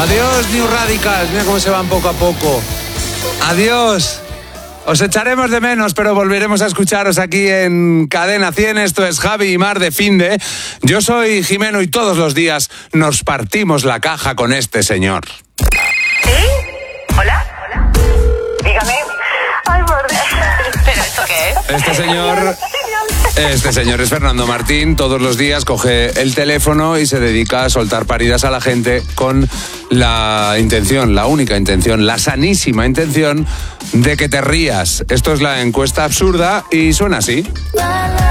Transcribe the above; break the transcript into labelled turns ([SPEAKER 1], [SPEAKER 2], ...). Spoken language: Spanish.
[SPEAKER 1] Adiós, New Radicals. Mira cómo se van poco a poco. Adiós. Os echaremos de menos, pero volveremos a escucharos aquí en Cadena 100. Esto es Javi y Mar de Finde. Yo soy Jimeno y todos los días nos partimos la caja con este señor.
[SPEAKER 2] ¿Sí? ¿Hola? Dígame. Ay, por Dios. ¿Pero esto qué es?
[SPEAKER 1] Este señor es Fernando Martín. Todos los días coge el teléfono y se dedica a soltar paridas a la gente con la intención, la única intención, la sanísima intención de que te rías. Esto es la encuesta absurda y suena así.